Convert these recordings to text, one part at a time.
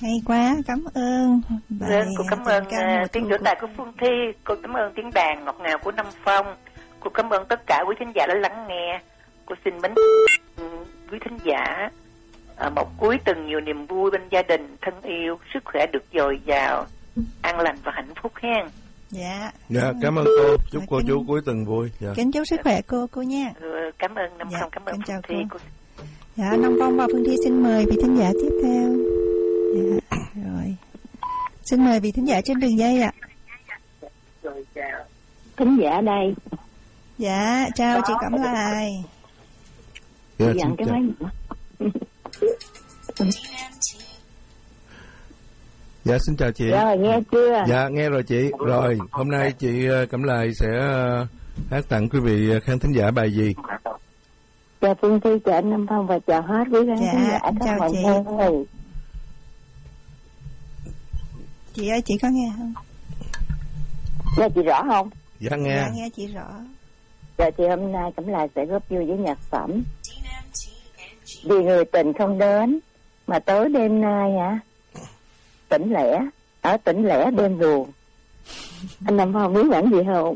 Hay quá, cảm ơn. Cô cảm ơn tiếng vỗ tay của Phương Thi. Cô cảm ơn tiếng đàn ngọt ngào của Nam Phong. Cô cảm ơn tất cả quý thính giả đã lắng nghe. Cô xin mến quý thính giả một cuối tuần nhiều niềm vui bên gia đình thân yêu, sức khỏe được dồi dào, an lành và hạnh phúc hen. Dạ. Dạ, cảm ơn cô. Chúc cô chú cuối tuần vui. Dạ. Kính chúc sức khỏe cô nha. Cảm ơn Nam Phong, cảm ơn Phương Thi. Dạ, Nam Phong và Phương Thi xin mời vị thính giả tiếp theo. Dạ, rồi. Xin mời vị thính giả trên đường dây ạ. Thính giả đây. Dạ, chào chị Cẩm Lại. Dạ, dặn cái máy. Dạ, xin chào chị. Rồi, nghe chưa? Dạ, nghe rồi chị. Rồi, hôm nay chị Cẩm Lại sẽ hát tặng quý vị khán thính giả bài gì? Chào Phương Thi, chào anh Nam Phong và chào hết quý khán thính giả. Chào chị. Chị ơi, chị có nghe không? Nghe chị rõ không? Dạ, nghe. Dạ, nghe chị rõ. Giờ thì hôm nay Cẩm Lại sẽ góp vui với nhạc phẩm Vì người tình không đến mà tối đêm nay hả? Tỉnh lẻ, ở tỉnh lẻ đêm buồn. Anh Nam Phong biết bản gì không?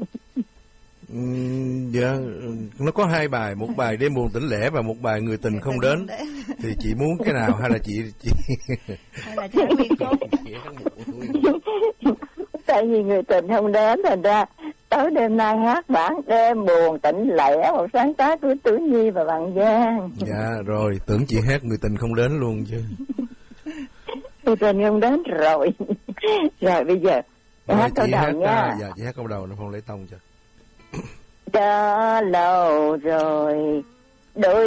Dạ, nó có hai bài, một bài đêm buồn tỉnh lẻ và một bài người tình không đến. Thì chị muốn cái nào hay là chị hay là chị nguyên khúc? Tại vì người tình không đến, thành ra tối đêm nay hát bản đêm buồn tỉnh lẻ, một sáng tác của Tử Nhi và Bằng Giang. Dạ rồi, tưởng chị hát người tình không đến luôn chứ. Người tình không đến rồi. Rồi bây giờ rồi, hát câu đầu nha. Dạ, chị hát câu đầu, nó không lấy tông cho. Đã lâu rồi đôi